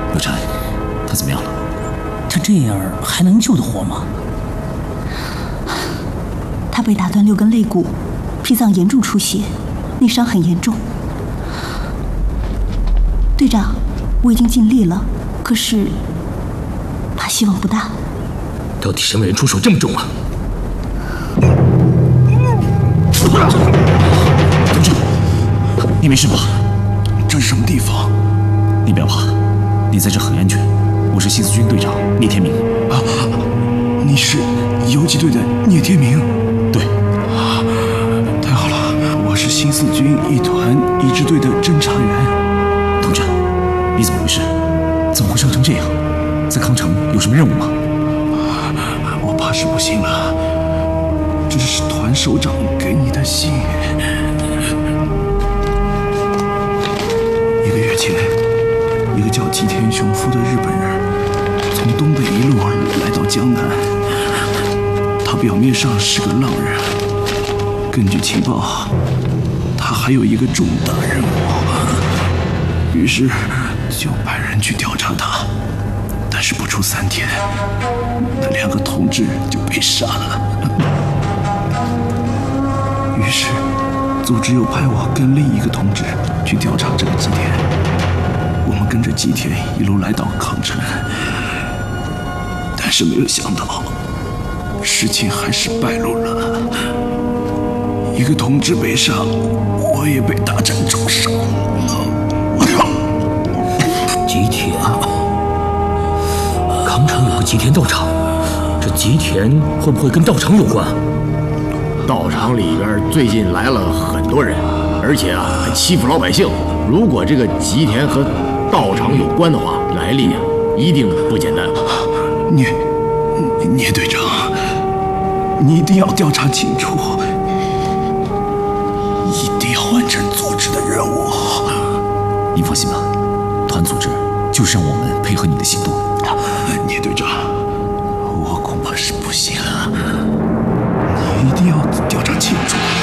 有柴，他怎么样了？ 他这样还能救得活吗？ 他被打断6根肋骨，脾脏严重出血，内伤很严重。队长，我已经尽力了，可是怕希望不大。 到底什么人出手这么重啊？同志，你没事吧？ 这是什么地方？ 你不要怕，你在这很安全。我是新四军队长聂天明。 啊，你是游击队的聂天明？ 对。 啊，太好了，我是新四军一团一支队的侦察员。 同志，你怎么回事？怎么会伤成这样？在康城有什么任务吗？ 我怕是不行了，这是团首长给你的信。1个月前，一个叫吉田雄夫的日本人从东北一路来到江南。他表面上是个浪人，根据情报，他还有一个重大任务，于是就派人去调查他。但是不出3天，那2个同志就被杀了。于是，组织又派我跟另一个同志去调查这个吉田。我们跟着吉田一路来到康城，但是没有想到，事情还是败露了。一个同志被杀，我也被大战重伤。 吉田，康城有个吉田道场，这吉田会不会跟道场有关？ 道场里边最近来了很多人，而且还欺负老百姓。如果这个吉田和道场有关的话，来历一定不简单。 聂队长，你一定要调查清楚，一定要完成组织的任务。 您放心吧，团组织就是让我们配合你的行动。 聂队长，我恐怕是不行了，你一定要调查清楚。